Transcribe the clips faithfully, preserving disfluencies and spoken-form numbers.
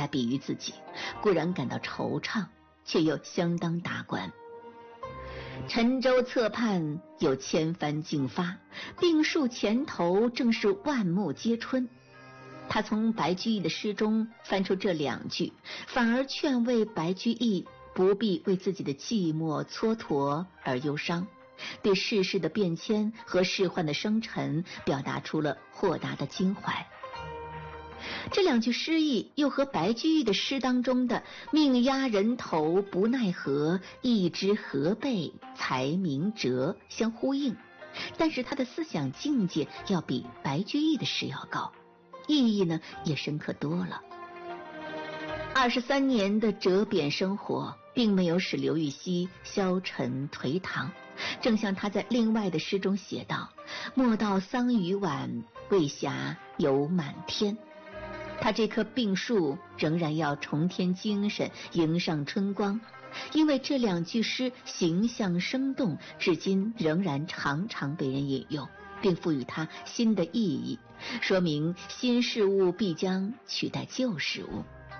来比喻自己，固然感到惆怅，却又相当达观。沉舟侧畔有千帆竞发，病树前头正是万木皆春。他从白居易的诗中翻出这两句，反而劝慰白居易不必为自己的寂寞蹉跎而忧伤，对世事的变迁和世患的生沉表达出了豁达的襟怀。这两句诗意又和白居易的诗当中的命压人头不奈何，一知河背才名折相呼应，但是他的思想境界要比白居易的诗要高，意义呢也深刻多了。二十三年的折贬生活并没有使刘禹锡消沉颓唐，正像他在另外的诗中写道：莫道桑榆晚，未暇游满天。他这棵病树仍然要重添精神，迎上春光，因为这两句诗形象生动，至今仍然常常被人引用，并赋予它新的意义，说明新事物必将取代旧事物。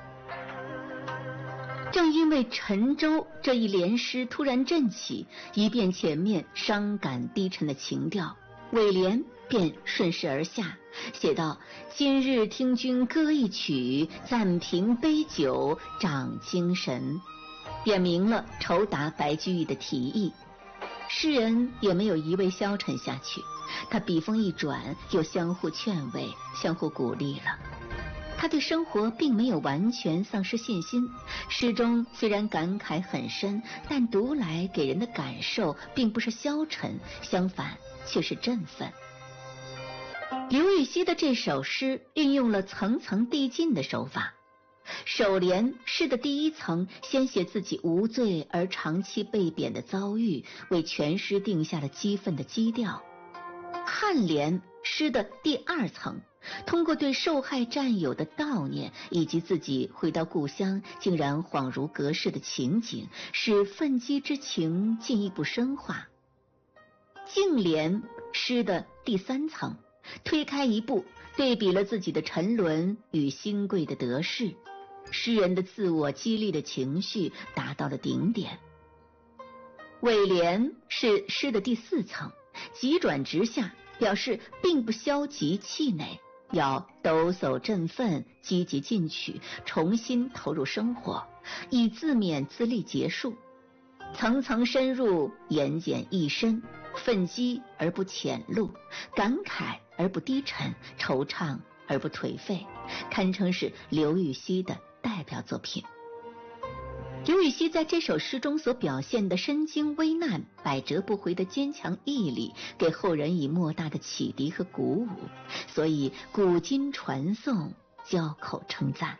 正因为沉舟这一联诗突然振起，一变前面伤感低沉的情调，尾联便顺势而下，写道：今日听君歌一曲，暂凭杯酒长精神，点明了酬答白居易的提议。诗人也没有一味消沉下去，他笔锋一转，又相互劝慰，相互鼓励了。他对生活并没有完全丧失信心，诗中虽然感慨很深，但读来给人的感受并不是消沉，相反却是振奋。刘禹锡的这首诗运用了层层递进的手法，首联诗的第一层先写自己无罪而长期被贬的遭遇，为全诗定下了激愤的基调。颔联诗的第二层通过对受害战友的悼念，以及自己回到故乡竟然恍如隔世的情景，使愤激之情进一步深化。颈联诗的第三层推开一步，对比了自己的沉沦与新贵的得势，诗人的自我激励的情绪达到了顶点。尾联是诗的第四层，急转直下，表示并不消极气馁，要抖擞振奋，积极进取，重新投入生活，以自勉自励结束。层层深入，言简意深，愤激而不浅露，感慨而不低沉，惆怅而不颓废，堪称是刘禹锡的代表作品。刘禹锡在这首诗中所表现的身经危难、百折不回的坚强毅力，给后人以莫大的启迪和鼓舞，所以古今传颂，交口称赞。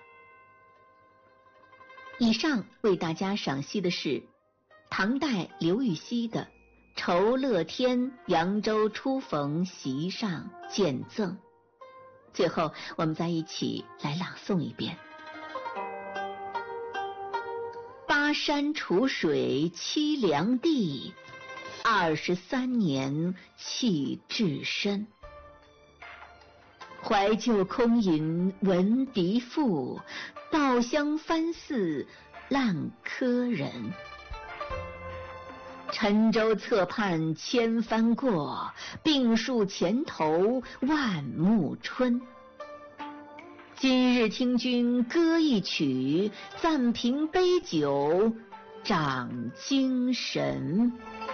以上为大家赏析的是唐代刘禹锡的《酬乐天扬州初逢席上见赠》。最后我们再一起来朗诵一遍：巴山楚水凄凉地，二十三年弃置身。怀旧空吟闻笛赋，稻香翻似烂柯人。沉舟侧畔千帆过，病树前头万木春。今日听君歌一曲，暂凭杯酒长精神。